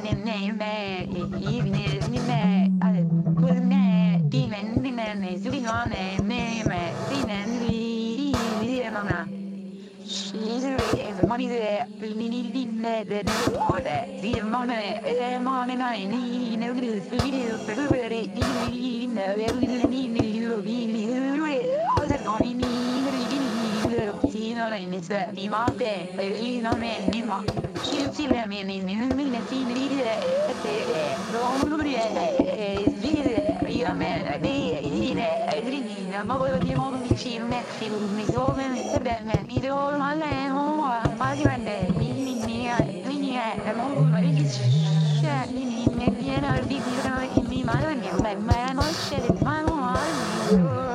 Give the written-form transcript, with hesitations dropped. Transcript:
Cioè, mi viene a dire in mia mano e mi ma non c'è il mano